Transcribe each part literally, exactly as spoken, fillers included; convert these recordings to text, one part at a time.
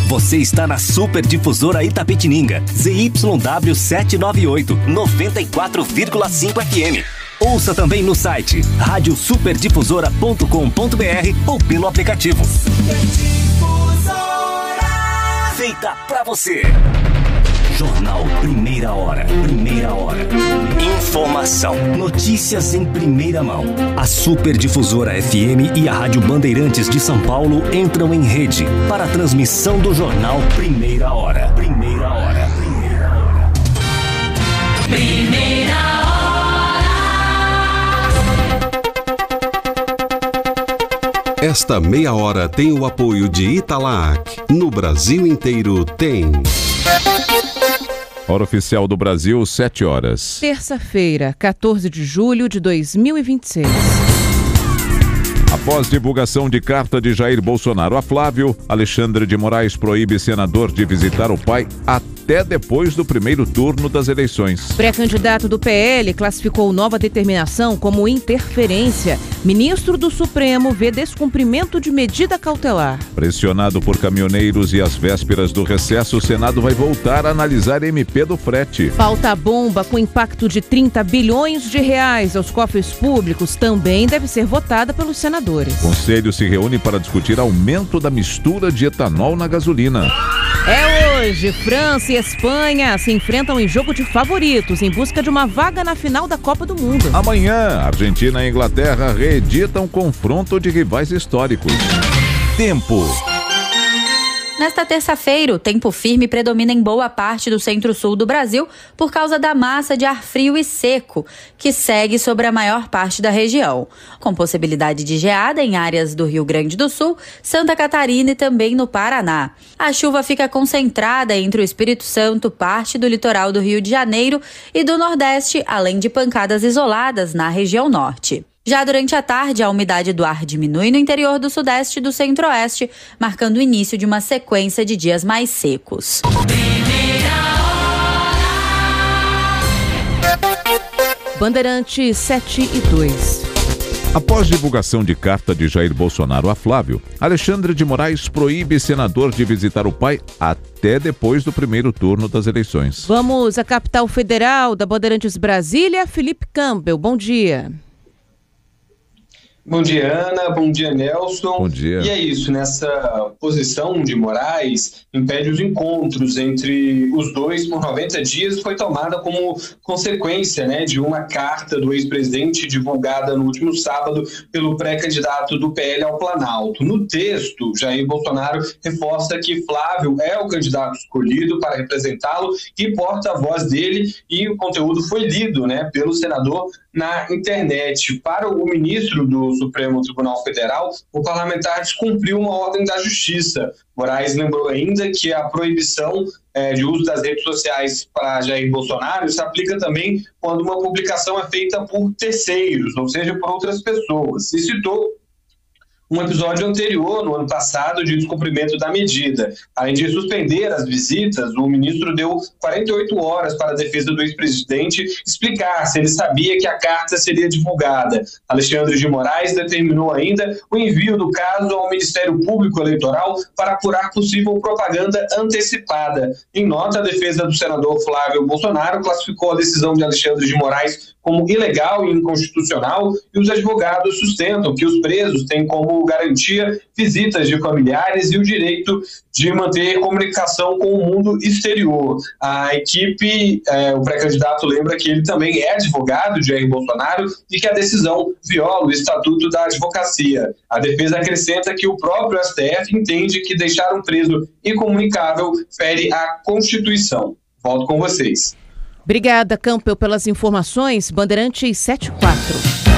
Você está na Super Difusora Itapetininga, Z Y W setecentos e noventa e oito, noventa e quatro vírgula cinco F M. Ouça também no site rádio super difusora ponto com ponto b r ou pelo aplicativo. Feita pra você. Jornal Primeira Hora. Primeira Hora. Informação. Notícias em primeira mão. A Super Difusora F M e a Rádio Bandeirantes de São Paulo entram em rede para a transmissão do Jornal Primeira Hora. Primeira Hora. Primeira Hora. Primeira Hora. Esta meia hora tem o apoio de Italac. No Brasil inteiro tem. Hora oficial do Brasil, sete horas. Terça-feira, quatorze de julho de dois mil e vinte e seis. Após divulgação de carta de Jair Bolsonaro a Flávio, Alexandre de Moraes proíbe senador de visitar o pai até depois do primeiro turno das eleições. Pré-candidato do P L classificou nova determinação como interferência. Ministro do Supremo vê descumprimento de medida cautelar. Pressionado por caminhoneiros e às vésperas do recesso, o Senado vai voltar a analisar M P do frete. Pauta bomba com impacto de trinta bilhões de reais aos cofres públicos também deve ser votada pelos senadores. O Conselho se reúne para discutir aumento da mistura de etanol na gasolina. É hoje, França e Espanha se enfrentam em jogo de favoritos em busca de uma vaga na final da Copa do Mundo. Amanhã, Argentina e Inglaterra reeditam confronto de rivais históricos. Tempo. Nesta terça-feira, o tempo firme predomina em boa parte do centro-sul do Brasil por causa da massa de ar frio e seco, que segue sobre a maior parte da região, com possibilidade de geada em áreas do Rio Grande do Sul, Santa Catarina e também no Paraná. A chuva fica concentrada entre o Espírito Santo, parte do litoral do Rio de Janeiro e do Nordeste, além de pancadas isoladas na região norte. Já durante a tarde, a umidade do ar diminui no interior do Sudeste e do Centro-Oeste, marcando o início de uma sequência de dias mais secos. Bandeirante sete e dois. Após divulgação de carta de Jair Bolsonaro a Flávio, Alexandre de Moraes proíbe senador de visitar o pai até depois do primeiro turno das eleições. Vamos à capital federal da Bandeirantes Brasília, Felipe Campbell. Bom dia. Bom dia, Ana. Bom dia, Nelson. Bom dia. E é isso, nessa posição de Moraes, impede os encontros entre os dois por noventa dias, foi tomada como consequência, né, de uma carta do ex-presidente divulgada no último sábado pelo pré-candidato do P L ao Planalto. No texto, Jair Bolsonaro reforça que Flávio é o candidato escolhido para representá-lo e porta-voz dele, e o conteúdo foi lido, né, pelo senador na internet. Para o ministro do Supremo Tribunal Federal, o parlamentar descumpriu uma ordem da Justiça. Moraes lembrou ainda que a proibição é, de uso das redes sociais para Jair Bolsonaro se aplica também quando uma publicação é feita por terceiros, ou seja, por outras pessoas. E citou um episódio anterior, no ano passado, de descumprimento da medida. Além de suspender as visitas, o ministro deu quarenta e oito horas para a defesa do ex-presidente explicar se ele sabia que a carta seria divulgada. Alexandre de Moraes determinou ainda o envio do caso ao Ministério Público Eleitoral para apurar possível propaganda antecipada. Em nota, a defesa do senador Flávio Bolsonaro classificou a decisão de Alexandre de Moraes como ilegal e inconstitucional, e os advogados sustentam que os presos têm como garantia visitas de familiares e o direito de manter comunicação com o mundo exterior. A equipe, eh, o pré-candidato lembra que ele também é advogado de Jair Bolsonaro e que a decisão viola o Estatuto da Advocacia. A defesa acrescenta que o próprio S T F entende que deixar um preso incomunicável fere a Constituição. Volto com vocês. Obrigada, Campbell, pelas informações. Bandeirantes sete e quatro.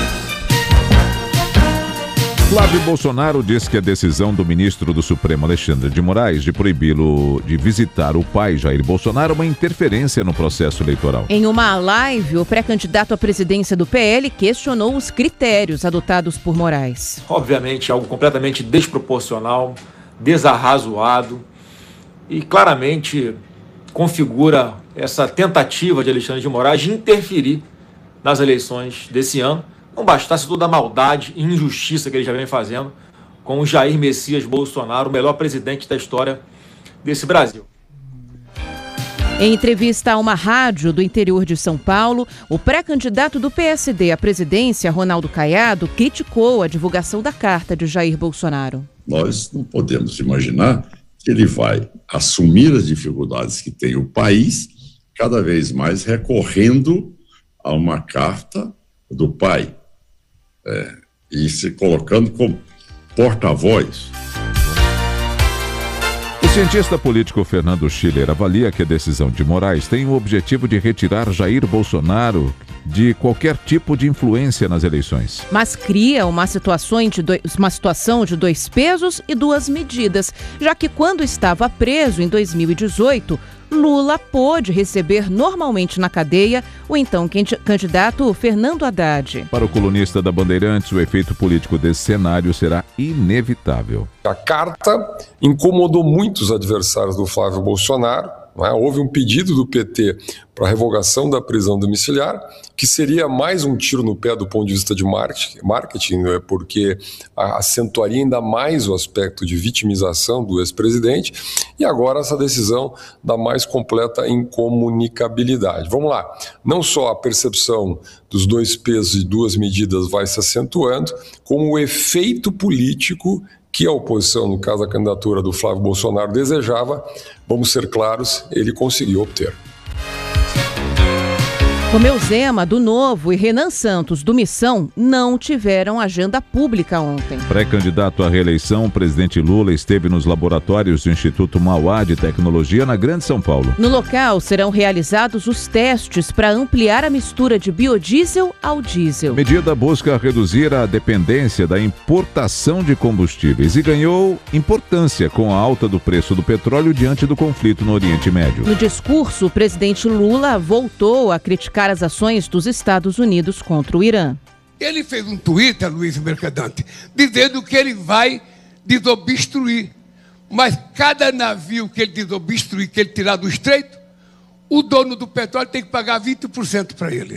Flávio Bolsonaro diz que a decisão do ministro do Supremo, Alexandre de Moraes, de proibi-lo de visitar o pai, Jair Bolsonaro, é uma interferência no processo eleitoral. Em uma live, o pré-candidato à presidência do P L questionou os critérios adotados por Moraes. Obviamente, algo completamente desproporcional, desarrazoado e claramente configura essa tentativa de Alexandre de Moraes de interferir nas eleições desse ano. Não bastasse toda a maldade e injustiça que ele já vem fazendo com o Jair Messias Bolsonaro, o melhor presidente da história desse Brasil. Em entrevista a uma rádio do interior de São Paulo, o pré-candidato do P S D à presidência, Ronaldo Caiado, criticou a divulgação da carta de Jair Bolsonaro. Nós não podemos imaginar que ele vai assumir as dificuldades que tem o país, cada vez mais recorrendo a uma carta do pai, é, e se colocando como porta-voz. O cientista político Fernando Schiller avalia que a decisão de Moraes tem o objetivo de retirar Jair Bolsonaro de qualquer tipo de influência nas eleições. Mas cria uma situação de dois, uma situação de dois pesos e duas medidas, já que quando estava preso em dois mil e dezoito, Lula pôde receber normalmente na cadeia o então candidato Fernando Haddad. Para o colunista da Bandeirantes, o efeito político desse cenário será inevitável. A carta incomodou muitos adversários do Flávio Bolsonaro. Não é? Houve um pedido do P T para a revogação da prisão domiciliar, que seria mais um tiro no pé do ponto de vista de marketing, né? Porque acentuaria ainda mais o aspecto de vitimização do ex-presidente, e agora essa decisão da mais completa incomunicabilidade. Vamos lá, não só a percepção dos dois pesos e duas medidas vai se acentuando, como o efeito político que a oposição, no caso a candidatura do Flávio Bolsonaro, desejava, vamos ser claros, ele conseguiu obter. Romeu Zema, do Novo, e Renan Santos, do Missão, não tiveram agenda pública ontem. Pré-candidato à reeleição, o presidente Lula esteve nos laboratórios do Instituto Mauá de Tecnologia, na Grande São Paulo. No local serão realizados os testes para ampliar a mistura de biodiesel ao diesel. A medida busca reduzir a dependência da importação de combustíveis e ganhou importância com a alta do preço do petróleo diante do conflito no Oriente Médio. No discurso, o presidente Lula voltou a criticar as ações dos Estados Unidos contra o Irã. Ele fez um Twitter, Luiz Mercadante, dizendo que ele vai desobstruir. Mas cada navio que ele desobstruir, que ele tirar do estreito, o dono do petróleo tem que pagar vinte por cento para ele.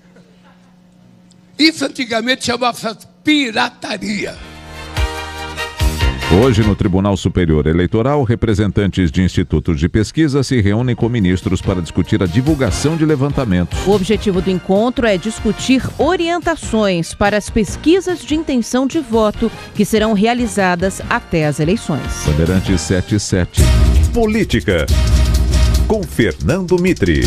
Isso antigamente chamava-se pirataria. Hoje, no Tribunal Superior Eleitoral, representantes de institutos de pesquisa se reúnem com ministros para discutir a divulgação de levantamentos. O objetivo do encontro é discutir orientações para as pesquisas de intenção de voto que serão realizadas até as eleições. Bandeirantes setenta e sete. Política, com Fernando Mitre.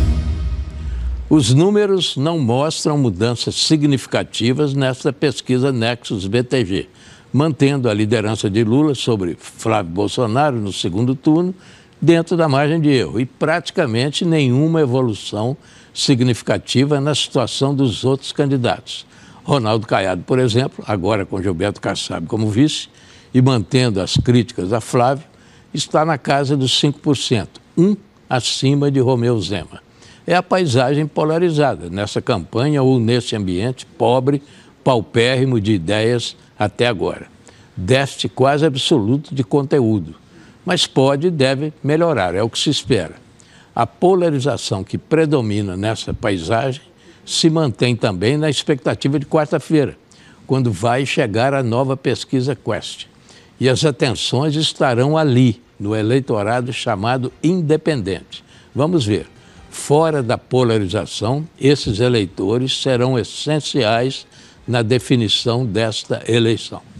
Os números não mostram mudanças significativas nesta pesquisa Nexus B T G, mantendo a liderança de Lula sobre Flávio Bolsonaro no segundo turno dentro da margem de erro e praticamente nenhuma evolução significativa na situação dos outros candidatos. Ronaldo Caiado, por exemplo, agora com Gilberto Kassab como vice e mantendo as críticas a Flávio, está na casa dos cinco por cento, um acima de Romeu Zema. É a paisagem polarizada nessa campanha ou nesse ambiente pobre, paupérrimo de ideias até agora. Déficit quase absoluto de conteúdo, mas pode e deve melhorar, é o que se espera. A polarização que predomina nessa paisagem se mantém também na expectativa de quarta-feira, quando vai chegar a nova pesquisa Quest. E as atenções estarão ali, no eleitorado chamado independente. Vamos ver. Fora da polarização, esses eleitores serão essenciais na definição desta eleição.